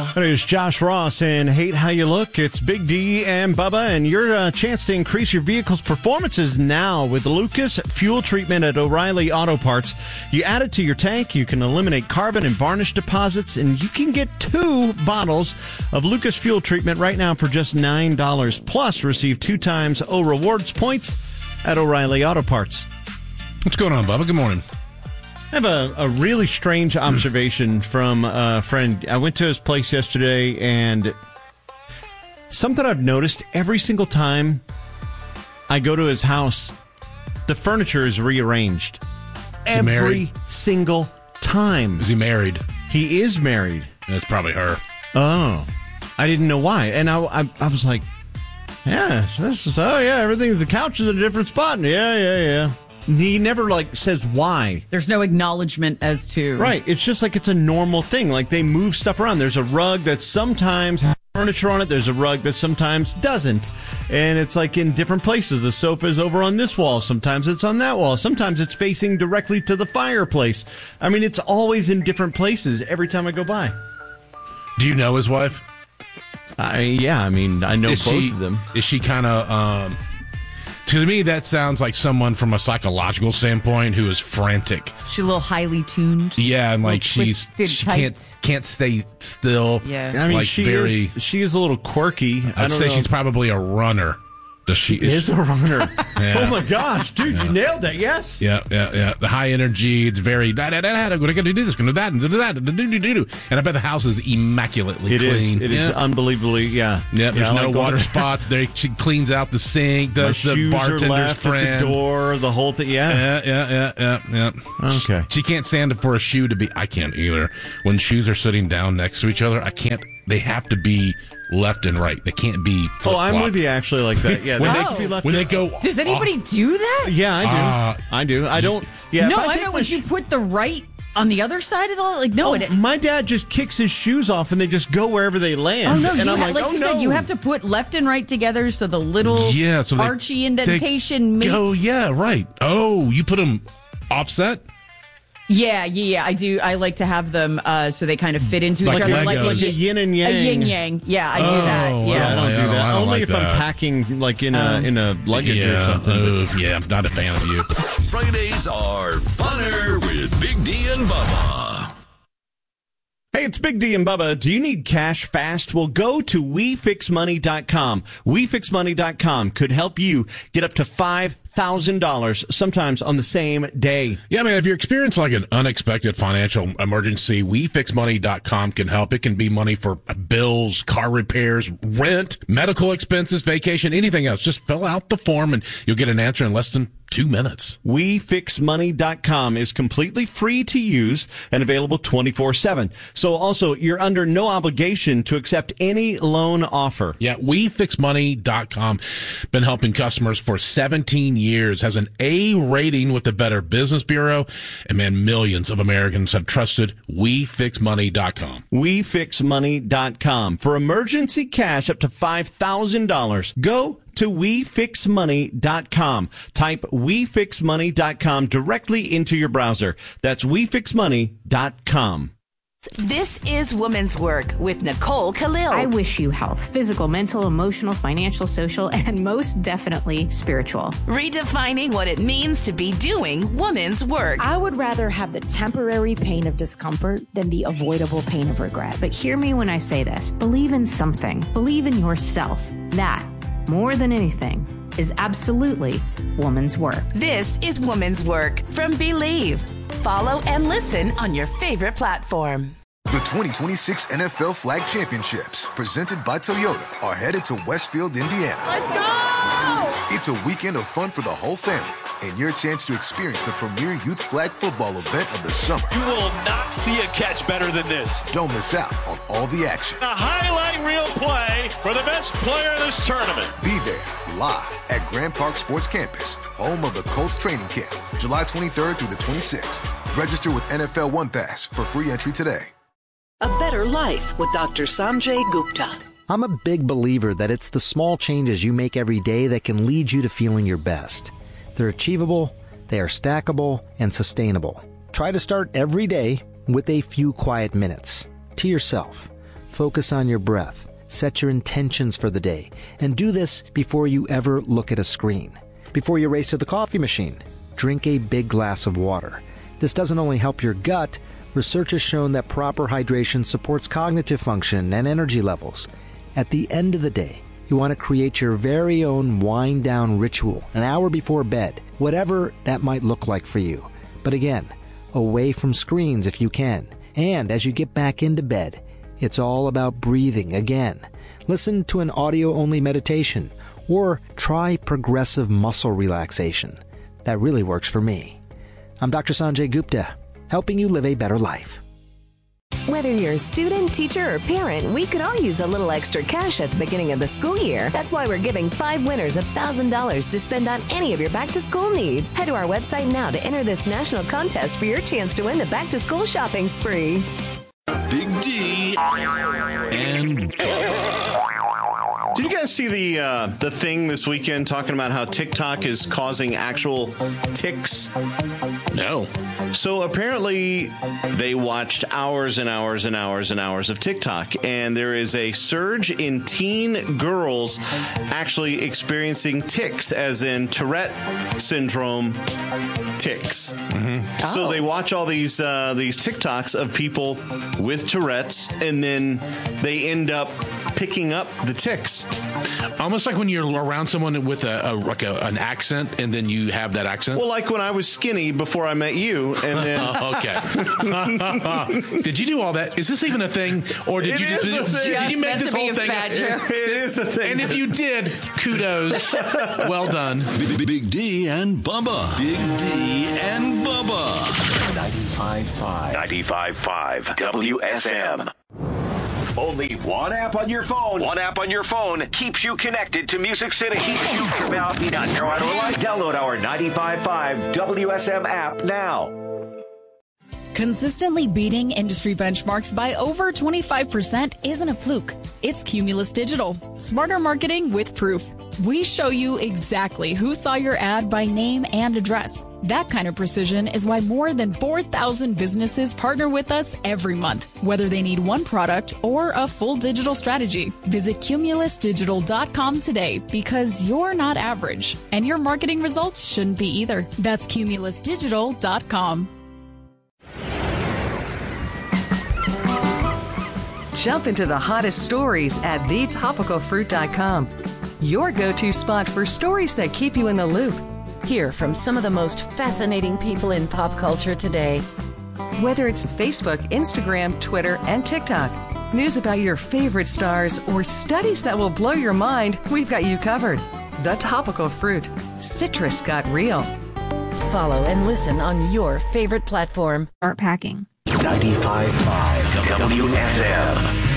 It is Josh Ross and Hate How You Look. It's Big D and Bubba, and your chance to increase your vehicle's performances now with Lucas Fuel Treatment at O'Reilly Auto Parts. You add it to your tank, you can eliminate carbon and varnish deposits, and you can get 2 bottles of Lucas Fuel Treatment right now for just $9. Plus, receive 2 times O Rewards points at O'Reilly Auto Parts. What's going on, Bubba? Good morning. I have a really strange observation from a friend. I went to his place yesterday, and something I've noticed every single time I go to his house, the furniture is rearranged. Every single time. Is he married? He is married. That's probably her. Oh. I didn't know why. And I was like, yeah, everything's, the couch is at a different spot. Yeah. He never, says why. There's no acknowledgement as to... Right. It's just like it's a normal thing. Like, they move stuff around. There's a rug that sometimes has furniture on it. There's a rug that sometimes doesn't. And it's like in different places. The sofa is over on this wall. Sometimes it's on that wall. Sometimes it's facing directly to the fireplace. I mean, it's always in different places every time I go by. Do you know his wife? I know both of them. Is she kind of... To me, that sounds like someone from a psychological standpoint who is frantic. She's a little highly tuned. Yeah, and she can't stay still. Yeah, I mean, she is a little quirky. I'd say she's probably a runner. She is a runner. Yeah. Oh my gosh, dude, you nailed that. Yes. Yeah. The high energy. It's very. We're going to do this. Going to do that. And do that. And I bet the house is immaculately clean. It is unbelievably. Yeah. Yeah. There's no water spots. There, she cleans out the sink. Does the bartender's friend at the door? The whole thing. Yeah. Okay. She can't stand for a shoe to be. I can't either. When shoes are sitting down next to each other, I can't. They have to be left and right. They can't be flip-flop. Oh, I'm with you actually like that. Yeah, when they go. Does anybody do that? Yeah, I do. I don't. Yeah. No, I know when you put the right on the other side of the my dad just kicks his shoes off and they just go wherever they land. Oh no! And I'm you said, you have to put left and right together so the little archy indentation makes. Oh yeah, right. Oh, you put them offset. Yeah, I do. I like to have them so they kind of fit into each other, like a yin and yang. A yin yang. Yeah, I do that. Yeah, I don't do that. I don't Only like if that. I'm packing in a luggage or something. I'm not a fan of you. Fridays are funner with Big D and Bubba. Hey, it's Big D and Bubba. Do you need cash fast? Well, go to WeFixMoney.com. WeFixMoney.com could help you get up to $5,000 sometimes on the same day. Yeah, man, if you're experiencing an unexpected financial emergency, WeFixMoney.com can help. It can be money for bills, car repairs, rent, medical expenses, vacation, anything else. Just fill out the form and you'll get an answer in less than 2 minutes. WeFixMoney.com is completely free to use and available 24/7. So also, you're under no obligation to accept any loan offer. Yeah, WeFixMoney.com. Been helping customers for 17 years. Has an A rating with the Better Business Bureau. And man, millions of Americans have trusted WeFixMoney.com. WeFixMoney.com. For emergency cash up to $5,000, go to WeFixMoney.com. Type WeFixMoney.com directly into your browser. That's WeFixMoney.com. This is Woman's Work with Nicole Khalil. I wish you health, physical, mental, emotional, financial, social, and most definitely spiritual. Redefining what it means to be doing woman's work. I would rather have the temporary pain of discomfort than the avoidable pain of regret. But hear me when I say this. Believe in something. Believe in yourself. That, more than anything, is absolutely woman's work. This is Woman's Work from Believe. Follow and listen on your favorite platform. The 2026 NFL Flag Championships, presented by Toyota, are headed to Westfield, Indiana. Let's go! It's a weekend of fun for the whole family and your chance to experience the premier youth flag football event of the summer. You will not see a catch better than this. Don't miss out on all the action. A highlight reel play for the best player in this tournament. Be there live at Grand Park Sports Campus, home of the Colts training camp, July 23rd through the 26th. Register with NFL One Pass for free entry today. A Better Life with Dr. Sanjay Gupta. I'm a big believer that it's the small changes you make every day that can lead you to feeling your best. They're achievable, they are stackable, and sustainable. Try to start every day with a few quiet minutes to yourself. focus on your breath, set your intentions for the day, and do this before you ever look at a screen. Before you race to the coffee machine, drink a big glass of water. This doesn't only help your gut, research has shown that proper hydration supports cognitive function and energy levels. At the end of the day, you want to create your very own wind-down ritual an hour before bed, whatever that might look like for you. But again, away from screens if you can. And as you get back into bed, it's all about breathing again. Listen to an audio-only meditation or try progressive muscle relaxation. That really works for me. I'm Dr. Sanjay Gupta, helping you live a better life. Whether you're a student, teacher, or parent, we could all use a little extra cash at the beginning of the school year. That's why we're giving 5 winners $1,000 to spend on any of your back-to-school needs. Head to our website now to enter this national contest for your chance to win the back-to-school shopping spree. Big D and Did you guys see the thing this weekend talking about how TikTok is causing actual ticks? No. So apparently they watched hours and hours and hours and hours of TikTok, and there is a surge in teen girls actually experiencing tics, as in Tourette syndrome tics. Mm-hmm. So they watch all these TikToks of people with Tourette's, and then they end up picking up the tics. Almost like when you're around someone with an accent, and then you have that accent. Well, like when I was skinny before I met you, and then okay. Did you do all that? Is this even a thing, or did you make this whole thing? It is a thing. And if you did, kudos. Well done. Big D and Bubba. Big D and Bubba. 95.5. 95.5 WSM. Only one app on your phone. One app on your phone keeps you connected to Music City. Keeps you Download our 95.5 WSM app now. Consistently beating industry benchmarks by over 25% isn't a fluke. It's Cumulus Digital. Smarter marketing with proof. We show you exactly who saw your ad by name and address. That kind of precision is why more than 4,000 businesses partner with us every month, whether they need one product or a full digital strategy. Visit cumulusdigital.com today, because you're not average, and your marketing results shouldn't be either. That's cumulusdigital.com. Jump into the hottest stories at thetopicalfruit.com. Your go-to spot for stories that keep you in the loop. Hear from some of the most fascinating people in pop culture today. Whether it's Facebook, Instagram, Twitter, and TikTok, news about your favorite stars, or studies that will blow your mind, we've got you covered. The Topical Fruit. Citrus got real. Follow and listen on your favorite platform. Start packing. 95.5 WSM.